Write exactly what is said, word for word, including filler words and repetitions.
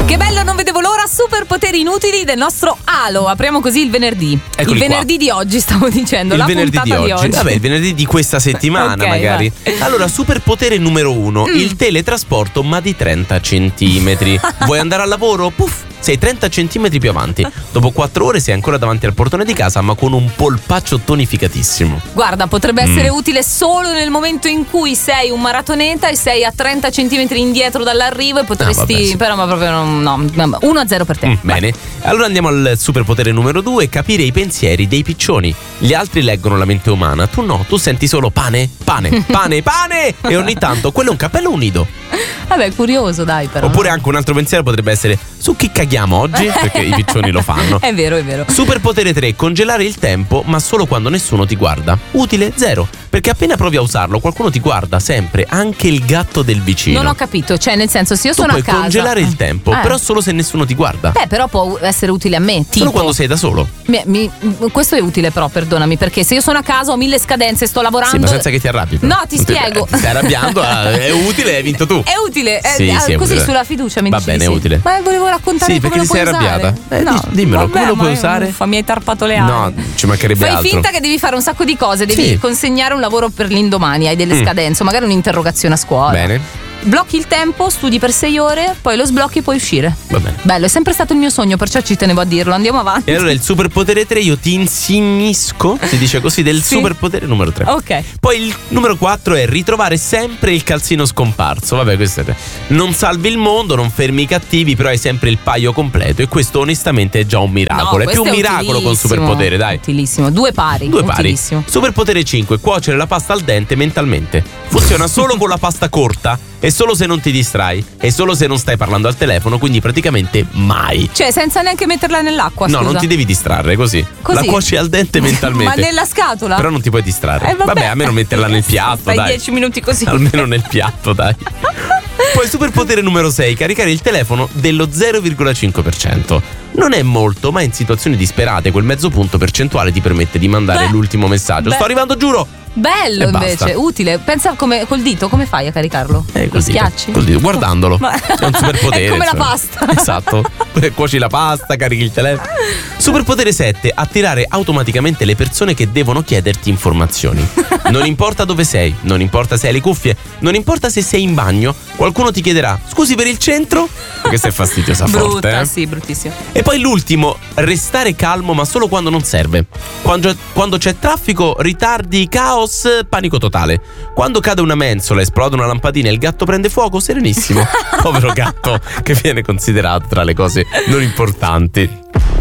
Che bello, non vedevo l'ora. Superpoteri inutili del nostro Alo. Apriamo così il venerdì. Eccoli il venerdì qua. di oggi, stavo dicendo. Il la venerdì di puntata oggi. di oggi. Vabbè, il venerdì di questa settimana, Ok, magari. vai. Allora, superpotere numero uno: Mm. il teletrasporto, ma di trenta centimetri. Vuoi andare al lavoro? Puff! Sei trenta centimetri più avanti. Dopo quattro ore sei ancora davanti al portone di casa, ma con un polpaccio tonificatissimo. Guarda, potrebbe Mm. essere utile solo nel momento in cui sei un maratoneta e sei a trenta centimetri indietro dall'arrivo e potresti. Ah, vabbè, sì. Però, ma proprio non. No, uno a zero per te. Mm, Vai. bene, allora andiamo al superpotere numero due: capire i pensieri dei piccioni. Gli altri leggono la mente umana, tu no, tu senti solo pane, pane, pane, pane. E ogni tanto quello è un cappello o un nido. Vabbè, curioso, dai, però. Oppure anche un altro pensiero potrebbe essere: su chi caghiamo oggi? Perché i piccioni lo fanno. È vero, è vero. Superpotere tre: congelare il tempo, ma solo quando nessuno ti guarda. Utile zero, perché appena provi a usarlo qualcuno ti guarda sempre, anche il gatto del vicino. Non ho capito, cioè nel senso, se io Tu sono puoi a casa. congelare il tempo, Eh. però solo se nessuno ti guarda. Beh, però può essere utile a me. Tipo, Solo quando sei da solo. Mi- mi- questo è utile, però, perdonami, perché se io sono a casa, ho mille scadenze, sto lavorando. Sì, ma senza che ti arrabbi. però. No, ti Non spiego. Ti stai arrabbiando, ah, è utile, hai vinto tu. È utile, eh, Sì, ah, sì, è così utile. sulla fiducia mi Va dici bene, di è sì. utile. Ma volevo raccontare Sì, come perché lo ti sei puoi usare. arrabbiata. Eh, no, dic- dimmelo, vabbè, come lo ma puoi io- usare? Uffa, mi hai tarpato le ali. No, ci mancherebbe Fai altro. finta che devi fare un sacco di cose, devi Sì. consegnare un lavoro per l'indomani, hai delle Mm. scadenze, magari un'interrogazione a scuola. Bene, Blocchi il tempo, studi per sei ore, poi lo sblocchi e puoi uscire. va bene. Bello, è sempre stato il mio sogno, perciò ci tenevo a dirlo. Andiamo avanti. E allora il superpotere tre, io ti insignisco, si dice così, del Sì. superpotere numero tre. Ok. Poi il numero quattro è ritrovare sempre il calzino scomparso. Vabbè, questo è. Non salvi il mondo, non fermi i cattivi, però hai sempre il paio completo. E questo onestamente è già un miracolo. No, è più un questo miracolo con utilissimo, superpotere, dai. Utilissimo, due pari. Due pari. Utilissimo. Superpotere cinque: cuocere la pasta al dente mentalmente. Funziona solo con la pasta corta e solo se non ti distrai e solo se non stai parlando al telefono, quindi praticamente mai. Cioè, senza neanche metterla nell'acqua, No, scusa. non ti devi distrarre così. Così? La cuoci al dente mentalmente. Ma nella scatola? Però non ti puoi distrarre. Eh, vabbè. a meno metterla nel piatto, Fai dai. dieci minuti così. Almeno nel piatto, dai. Poi superpotere numero sei: caricare il telefono dello zero virgola cinque per cento. Non è molto, ma in situazioni disperate quel mezzo punto percentuale ti permette di mandare Beh, l'ultimo messaggio. beh. Sto arrivando, giuro. Bello E invece, basta. utile. Pensa come col dito, come fai a caricarlo? Eh, Lo così. schiacci? Col dito, guardandolo. Ma- È un superpotere. È come la insomma. pasta. Esatto. Cuoci la pasta, carichi il telefono. Superpotere sette: attirare automaticamente le persone che devono chiederti informazioni. Non importa dove sei, non importa se hai le cuffie, non importa se sei in bagno, qualcuno ti chiederà: scusi, per il centro? Questa è fastidiosa Brutta, forte, eh? sì, bruttissimo. E poi l'ultimo: restare calmo ma solo quando non serve. Quando, quando c'è traffico, ritardi, caos, panico totale. Quando cade una mensola, esplode una lampadina e il gatto prende fuoco, serenissimo. Povero gatto che viene considerato tra le cose non importanti.